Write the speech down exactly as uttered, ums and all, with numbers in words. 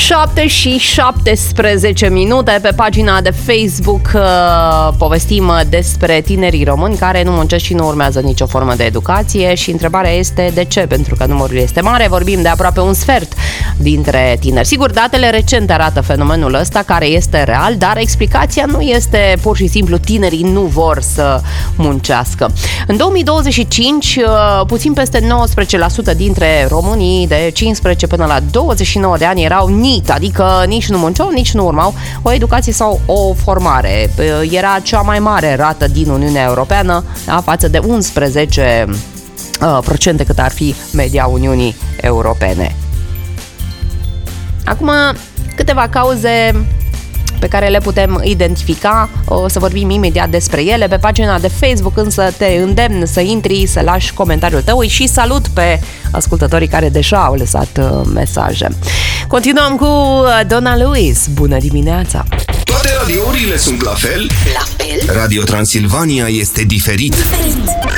șapte și șaptesprezece minute. Pe pagina de Facebook uh, povestim despre tinerii români care nu muncesc și nu urmează nicio formă de educație și întrebarea este de ce, pentru că numărul este mare, vorbim de aproape un sfert dintre tineri. Sigur, datele recente arată fenomenul ăsta care este real, dar explicația nu este pur și simplu tinerii nu vor să muncească. În două mii douăzeci și cinci, uh, puțin peste nouăsprezece la sută dintre românii de cincisprezece până la douăzeci și nouă de ani erau NEET, adică nici nu munceau, nici nu urmau o educație sau o formare. Era cea mai mare rată din Uniunea Europeană, da, față de unsprezece procente cât ar fi media Uniunii Europene. Acum, câteva cauze pe care le putem identifica, o să vorbim imediat despre ele. Pe pagina de Facebook însă te îndemn să intri, să lași comentariul tău și salut pe ascultătorii care deja au lăsat mesaje. Continuăm cu Donna Lewis. Bună dimineața! Toate radiourile sunt la fel? La fel? Radio Transilvania este diferit. Diferit.